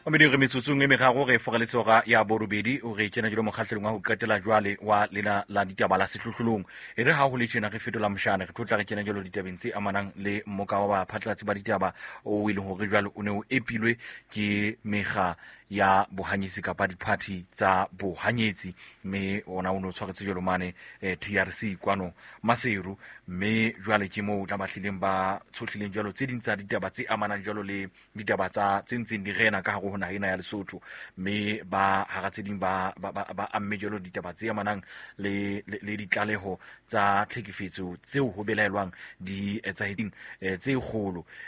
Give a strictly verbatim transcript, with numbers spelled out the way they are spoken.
o me dire metsotsong e meraro re fogaletsega ya borobedi o re tsena jalo mokgatlhelong wa go qetela jwale wa lena la ditaba la setlotlolong e re ha go le tjena re fetola mošane re tlotla re tsena jalo ditabeng tse amanang le moka wa baphatlatsi ba ditaba o e leng gore jwale o ne o epilwe ke mega ya bohanyetsi kapa diparty tsa bohanyetsi mme ona o ne o tshwaretse jalo mane eh, T R C kwano Maseru mme jwale ke mo o tla batlileng ba tshotlhileng jalo tse ding tsa ditaba tse amanang jalo le ditaba tsa tse ntseng di rena ka hare ho nahena ya Lesotho mme ba hara tse ding ba ba ba, ba amme jalo ditaba tse amanang le le, le ditlaleho tsa tlhekefetso tseo ho belaelwang di etsahetseng eh, tse kgolo